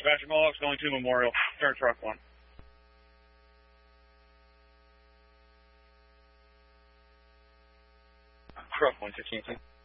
Dispatcher Mohawks going to Memorial. Turn truck 1. Truck 1, 15.